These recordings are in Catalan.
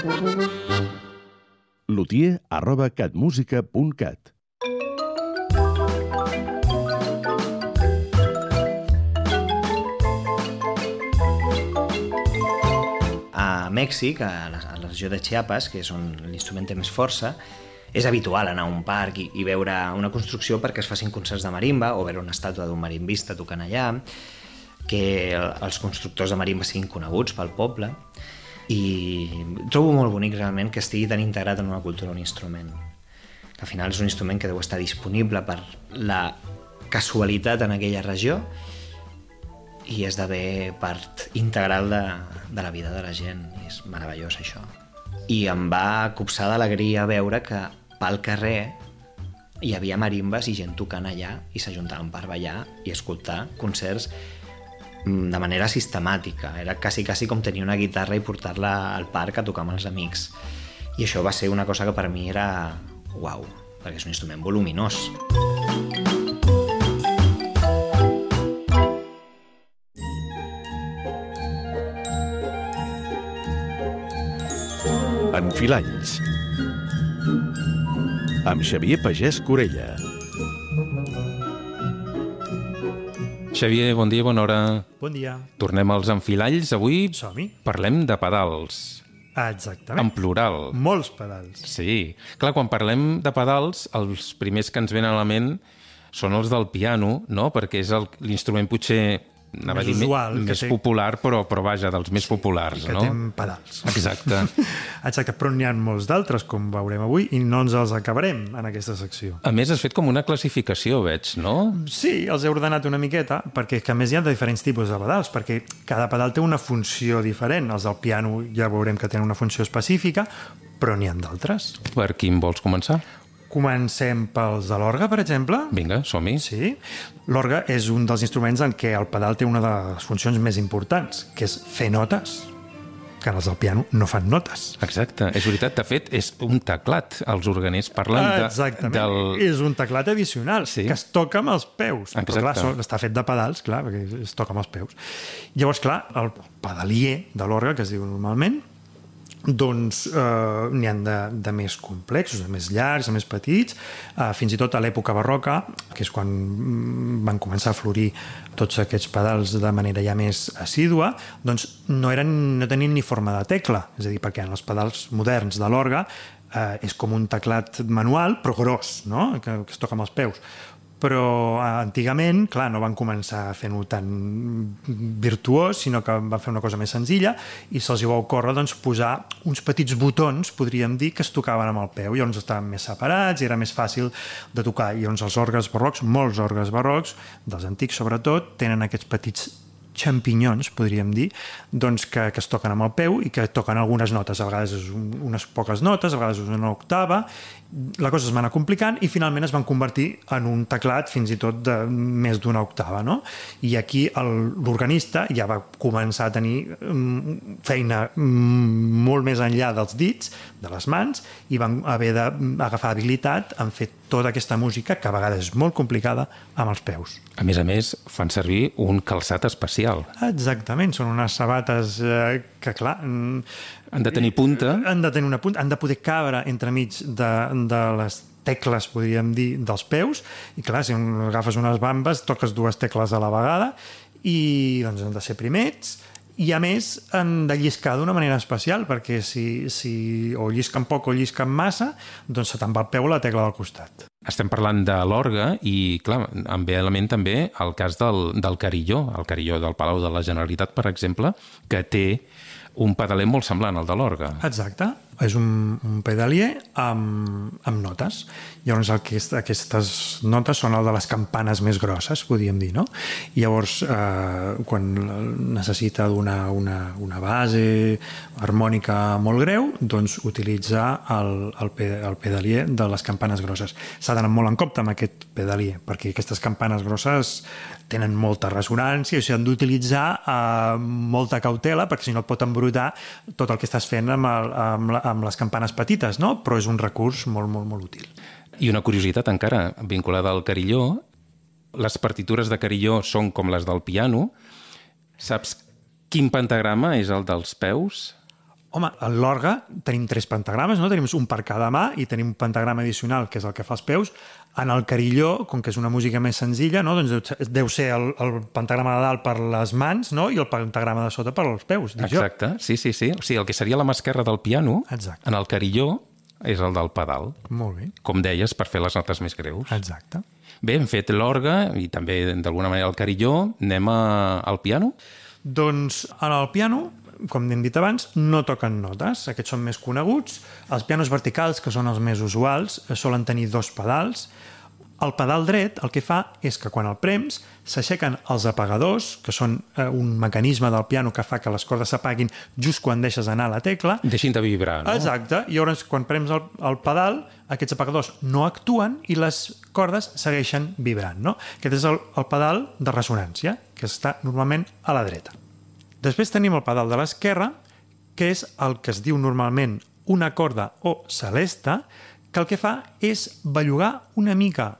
lutier@catmusica.cat. A Mèxic, a la regió de Chiapas, que és on l'instrument té més força, és habitual anar a un parc i veure una construcció perquè es facin concerts de marimba o veure una estàtua d'un marimbista tocant allà, que els constructors de marimba siguin coneguts pel poble, i trobo molt bonic realment que estigui tan integrat en una cultura un instrument. Al final és un instrument que deu estar disponible per la casualitat en aquella regió i esdevé part integral de la vida de la gent, i és meravellós això. I em va copsar d'alegria veure que pel carrer hi havia marimbes i gent tocant allà i s'ajuntaven per ballar i escoltar concerts de manera sistemàtica. Era quasi com tenir una guitarra i portar-la al parc a tocar amb els amics. I això va ser una cosa que per mi era uau, perquè és un instrument voluminós. Enfilalls, amb Xavier Pagès Corella. Xavier, bon dia, bona hora. Bon dia. Tornem als enfilalls. Avui Som-hi. parlem de pedals. Exactament. En plural. Molts pedals. Sí. Clar, quan parlem de pedals, els primers que ens venen a la ment són els del piano, no? Perquè és l'instrument potser Més usual, més popular, però vaja, dels més populars, que no? té pedals. Exacte. Exacte, però n'hi ha molts d'altres, com veurem avui, i no ens els acabarem en aquesta secció. A més, has fet com una classificació, veig, no? Sí, els he ordenat una miqueta, perquè que a més hi ha de diferents tipus de pedals, perquè cada pedal té una funció diferent. Els del piano ja veurem que tenen una funció específica, però n'hi ha d'altres. Per quin vols començar? Comencem pels de l'orgue, per exemple. Vinga, som-hi. Sí. L'orgue és un dels instruments en què el pedal té una de les funcions més importants, que és fer notes, que els del piano no fan notes. Exacte, és veritat. De fet, és un teclat. Els organers parlen Exactament. És un teclat addicional, sí, que es toca amb els peus. Exacte. Però clar, està fet de pedals, clar, perquè es toca amb els peus. Llavors, clar, el pedalier de l'orgue, que es diu normalment, doncs n'hi ha de més complexos, de més llargs, de més petits, fins i tot a l'època barroca, que és quan van començar a florir tots aquests pedals de manera ja més assídua, doncs no tenien ni forma de tecla, és a dir, perquè en els pedals moderns de l'orgue és com un teclat manual, però gros, no? que es toca amb els peus. Però antigament, clar, no van començar fent-ho tan virtuós, sinó que van fer una cosa més senzilla i se'ls va ocórrer doncs, posar uns petits botons, podríem dir, que es tocaven amb el peu. Llavors estaven més separats i era més fàcil de tocar. I llavors els orgues barrocs, molts orgues barrocs, dels antics sobretot, tenen aquests petits xampinyons, podríem dir, doncs que es toquen amb el peu i que toquen algunes notes. A vegades és unes poques notes, a vegades és una octava. La cosa es va anar complicant i finalment es van convertir en un teclat fins i tot de més d'una octava, no? I aquí l'organista ja va començar a tenir feina molt més enllà dels dits, de les mans, i van haver d'agafar habilitat en fer tota aquesta música, que a vegades és molt complicada, amb els peus. A més, fan servir un calçat especial. Exactament, són unes sabates que, clar... Han de tenir punta. Han de tenir una punta, han de poder cabre entremig de les tecles, podríem dir, dels peus, i clar, si agafes unes bambes, toques dues tecles a la vegada, i doncs han de ser primets, i a més han de lliscar d'una manera especial, perquè si o llisquen poc o llisquen massa, doncs se te'n va el peu a la tecla del costat. Estem parlant de l'orgue i, clar, em ve a la ment també el cas del carilló, el carilló del Palau de la Generalitat, per exemple, que té un pedaler molt semblant al de l'orgue. Exacte, és un pedalier amb notes. Llavors aquestes notes són el de les campanes més grosses, podríem dir, no? I llavors, quan necessita donar una base harmònica molt greu, doncs utilitza el pedalier de les campanes grosses. S'ha d'anar molt en compte amb aquest pedalier, perquè aquestes campanes grosses tenen molta ressonància, o sigui, han d'utilitzar molta cautela, perquè si no et pot embrutar tot el que estàs fent amb les campanes petites, no? Però és un recurs molt, molt, molt útil. I una curiositat encara vinculada al carilló, les partitures de carilló són com les del piano. Saps quin pentagrama és el dels peus? Home, a l'orgue tenim 3 pentagrames, no? Tenim un per cada mà i tenim un pentagrama addicional, que és el que fa els peus. En el carilló, com que és una música més senzilla, no? Doncs deu ser el pentagrama de dalt per les mans, no? I el pentagrama de sota per als peus, dic jo. Exacte, sí. O sigui, el que seria la mà esquerra del piano, Exacte. en el carilló, és el del pedal. Molt bé. Com deies, per fer les notes més greus. Exacte. Bé, hem fet l'orgue i també, d'alguna manera, el carilló. Anem al piano? Doncs en el piano, com hem dit abans, no toquen notes. Aquests són més coneguts. Els pianos verticals, que són els més usuals, solen tenir 2 pedals. El pedal dret el que fa és que quan el prems s'aixequen els apagadors, que són un mecanisme del piano que fa que les cordes s'apaguin just quan deixes anar la tecla. Deixin de vibrar, no? Exacte. I llavors, quan prems el pedal, aquests apagadors no actuen i les cordes segueixen vibrant, no? Aquest és el pedal de ressonància, que està normalment a la dreta. Després tenim el pedal de l'esquerra, que és el que es diu normalment una corda o celesta, que el que fa és bellugar una mica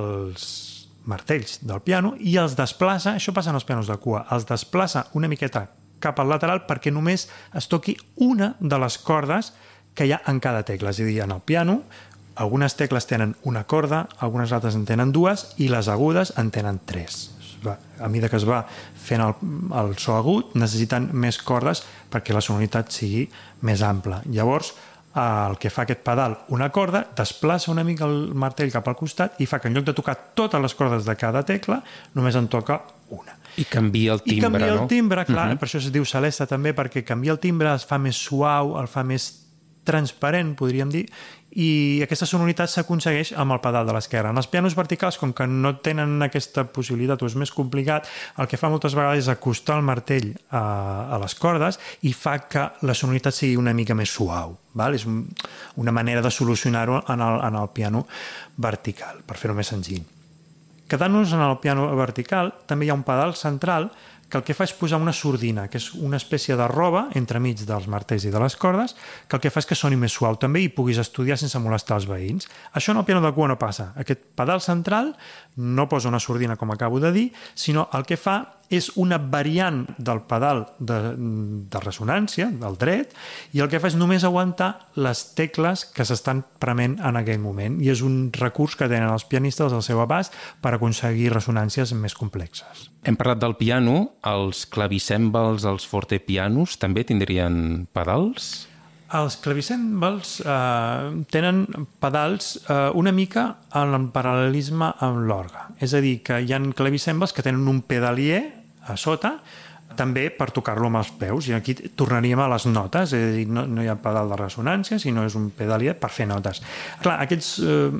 els martells del piano i els desplaça, això passa en els pianos de cua, els desplaça una miqueta cap al lateral perquè només es toqui una de les cordes que hi ha en cada tecla. És a dir, en el piano, algunes tecles tenen una corda, algunes altres en tenen 2 i les agudes en tenen 3. A mesura que es va fent el so agut, necessiten més cordes perquè la sonoritat sigui més ampla. Llavors, el que fa aquest pedal, una corda, desplaça una mica el martell cap al costat i fa que en lloc de tocar totes les cordes de cada tecla, només en toca una. I canvia el timbre, no? I canvia el timbre, clar, per això es diu celeste també, perquè canvia el timbre, es fa més suau, el fa més transparent, podríem dir, i aquesta sonoritat s'aconsegueix amb el pedal de l'esquerra. En els pianos verticals, com que no tenen aquesta possibilitat o és més complicat, el que fa moltes vegades és acostar el martell a les cordes i fa que la sonoritat sigui una mica més suau. Val? És una manera de solucionar-ho en el piano vertical, per fer-ho més senzill. Quedant-nos en el piano vertical, també hi ha un pedal central que el que fa és posar una sordina, que és una espècie de roba entremig dels martells i de les cordes, que el que fa és que soni més suau també i puguis estudiar sense molestar els veïns. Això en el piano de cua no passa. Aquest pedal central no posa una sordina, com acabo de dir, sinó el que fa és una variant del pedal de ressonància, del dret, i el que fa és només aguantar les tecles que s'estan prement en aquell moment. I és un recurs que tenen els pianistes al seu abast per aconseguir ressonàncies més complexes. Hem parlat del piano, els clavicèmbals, els fortepianos, també tindrien pedals? Els clavicèmbals tenen pedals una mica en paral·lelisme amb l'orgue. És a dir, que hi ha clavicèmbals que tenen un pedalier a sota, també per tocar-lo amb els peus, i aquí tornaríem a les notes, és a dir, no hi ha pedal de ressonància, sinó és un pedalier per fer notes. Clar, aquests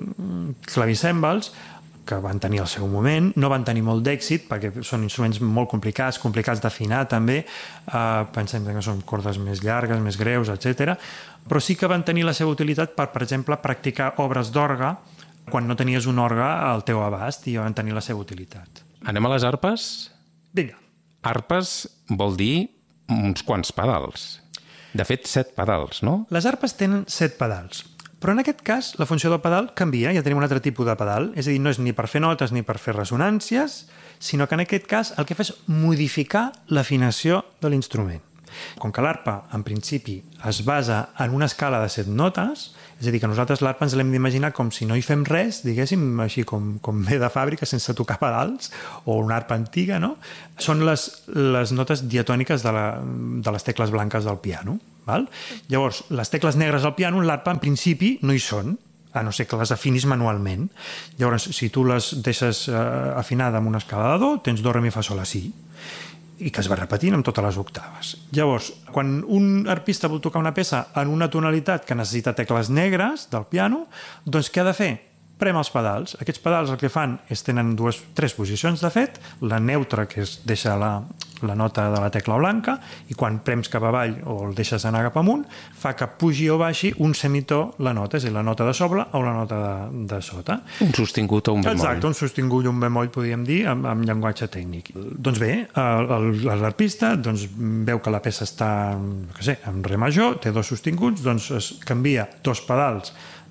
clavicèmbals que van tenir el seu moment, no van tenir molt d'èxit perquè són instruments molt complicats d'afinar també, pensem que són cordes més llargues, més greus, etc. Però sí que van tenir la seva utilitat per exemple, practicar obres d'orgue quan no tenies un orgue al teu abast, i van tenir la seva utilitat. Anem a les arpes? Vinga. Arpes vol dir uns quants pedals. De fet, 7 pedals, no? Les arpes tenen 7 pedals. Però en aquest cas, la funció del pedal canvia, ja tenim un altre tipus de pedal, és a dir, no és ni per fer notes ni per fer ressonàncies, sinó que en aquest cas el que fa és modificar l'afinació de l'instrument. Com que l'arpa, en principi, es basa en una escala de 7 notes, és a dir, que nosaltres l'arpa ens l'hem d'imaginar com si no hi fem res, diguéssim, així com ve de fàbrica, sense tocar pedals, o una arpa antiga, no? Són les notes diatòniques de les tecles blanques del piano. Val? Llavors, les tecles negres al piano, l'arpa, en principi, no hi són, a no ser que les afinis manualment. Llavors, si tu les deixes afinada amb una escala de do, tens do, re, mi, fa, sol, la, si, i que es va repetint amb totes les octaves. Llavors, quan un arpista vol tocar una peça en una tonalitat que necessita tecles negres del piano, doncs què ha de fer? Prem els pedals. Aquests pedals el que fan és tenen 3 posicions, de fet, la neutra, que es deixa la nota de la tecla blanca, i quan prems cap avall o el deixes anar cap amunt, fa que pugi o baixi un semitó la nota, és a dir, la nota de sobre o la nota de sota. Un sostingut o un bemoll. Exacte, un sostingut i un bemoll, podríem dir, amb llenguatge tècnic. Doncs bé, l'arpista veu que la peça està en re major, té 2 sostinguts, doncs es canvia 2 pedals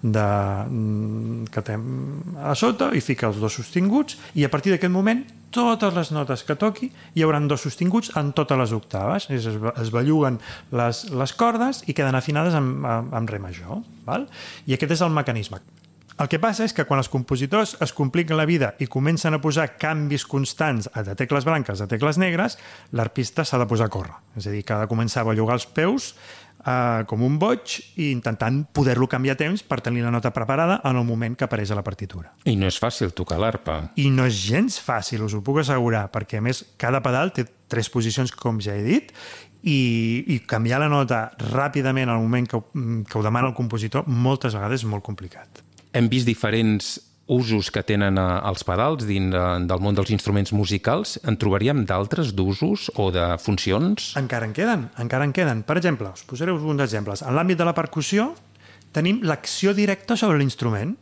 que té a sota i fica els dos sostinguts i a partir d'aquest moment totes les notes que toqui hi haurà dos sostinguts en totes les octaves. Es belluguen les cordes i queden afinades amb re major. Val? I aquest és el mecanisme. El que passa és que quan els compositors es compliquen la vida i comencen a posar canvis constants de tecles blanques a tecles negres, l'arpista s'ha de posar a córrer. És a dir, que ha de començar a bellugar els peus com un boig i intentant poder-lo canviar a temps per tenir la nota preparada en el moment que apareix a la partitura. I no és fàcil tocar l'arpa. I no és gens fàcil, us ho puc assegurar, perquè a més cada pedal té 3 posicions, com ja he dit, i canviar la nota ràpidament al moment que ho demana el compositor moltes vegades és molt complicat. Hem vist diferents usos que tenen els pedals dins del món dels instruments musicals. En trobaríem d'altres d'usos o de funcions? Encara en queden. Per exemple, us posaré uns exemples. En l'àmbit de la percussió tenim l'acció directa sobre l'instrument.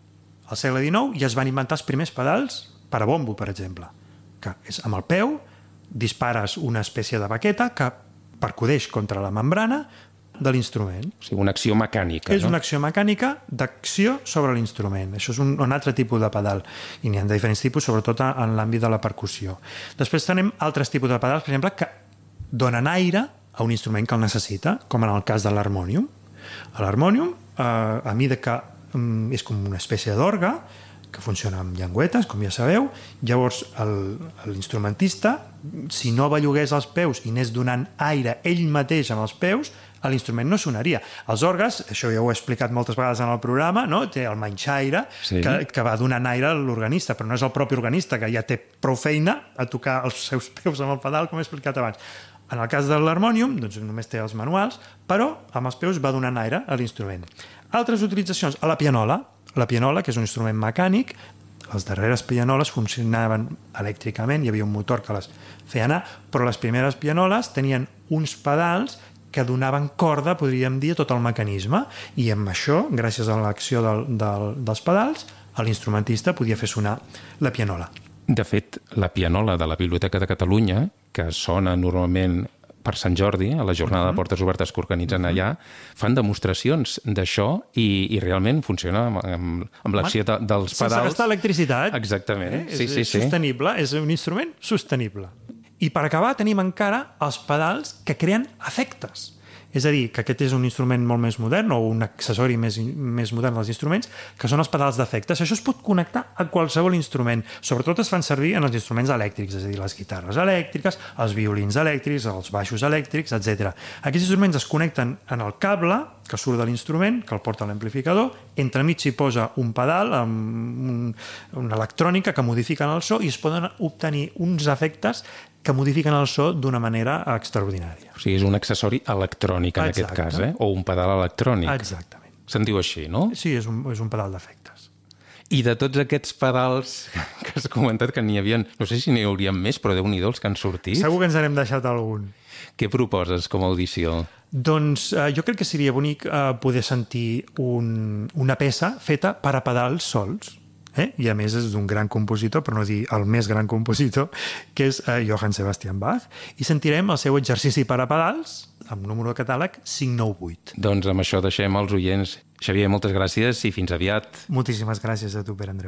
Al segle XIX ja es van inventar els primers pedals per a bombo, per exemple, que és amb el peu, dispares una espècie de baqueta que percudeix contra la membrana de l'instrument. O sigui, una acció mecànica. És una acció mecànica d'acció sobre l'instrument. Això és un altre tipus de pedal. I n'hi ha de diferents tipus, sobretot en l'àmbit de la percussió. Després tenim altres tipus de pedals, per exemple, que donen aire a un instrument que el necessita, com en el cas de l'harmònium. L'harmònium, a mida que és com una espècie d'orgue, que funciona amb llengüetes, com ja sabeu. Llavors, l'instrumentista, si no bellugués els peus i anés donant aire ell mateix amb els peus, l'instrument no sonaria. Els orgues, això ja ho he explicat moltes vegades en el programa, no? Té el manxaire, sí, que va donant aire a l'organista, però no és el propi organista, que ja té prou feina a tocar els seus peus amb el pedal, com he explicat abans. En el cas de l'harmònium, doncs només té els manuals, però amb els peus va donant aire a l'instrument. Altres utilitzacions, a la pianola. La pianola, que és un instrument mecànic, les darreres pianoles funcionaven elèctricament, hi havia un motor que les feia anar, però les primeres pianoles tenien uns pedals que donaven corda, podríem dir, a tot el mecanisme, i amb això, gràcies a l'acció dels pedals, l'instrumentista podia fer sonar la pianola. De fet, la pianola de la Biblioteca de Catalunya, que sona normalment per Sant Jordi, a la jornada de portes obertes que organitzen allà, fan demostracions d'això i realment funciona amb l'acció dels pedals. Sense gastar electricitat. Exactament. És sostenible, és un instrument sostenible. I per acabar tenim encara els pedals que creen efectes. És a dir, que aquest és un instrument molt més modern o un accessori més modern dels instruments, que són els pedals d'efectes. Això es pot connectar a qualsevol instrument. Sobretot es fan servir en els instruments elèctrics, és a dir, les guitarres elèctriques, els violins elèctrics, els baixos elèctrics, etc. Aquests instruments es connecten en el cable que surt de l'instrument, que el porta a l'amplificador, entremig s'hi posa un pedal amb una electrònica que modifiquen el so i es poden obtenir uns efectes que modifiquen el so d'una manera extraordinària. O sigui, és un accessori electrònic en aquest cas, o un pedal electrònic. Exactament. Se'n diu així, no? Sí, és un pedal d'efectes. I de tots aquests pedals que has comentat que n'hi havia, no sé si n'hi haurien més, però Déu-n'hi-do els que han sortit. Segur que ens n'hem deixat algun. Què proposes com a audició? Doncs jo crec que seria bonic poder sentir una peça feta per a pedals sols. I a més és d'un gran compositor, per no dir el més gran compositor, que és Johann Sebastian Bach, i sentirem el seu exercici per a pedals amb número de catàleg 598. Doncs amb això deixem els oients. Xavier, moltes gràcies i fins aviat. Moltíssimes gràcies a tu, Pere Andreu.